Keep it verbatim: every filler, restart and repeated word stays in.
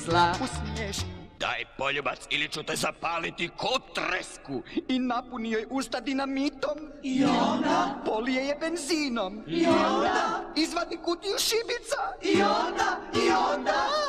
zla usmiješni. Daj poljubac ili ću te zapaliti ko tresku. I napunio je usta dinamitom. I onda? Polije je benzinom. I onda? Izvadi kutiju šibica. I onda? I onda?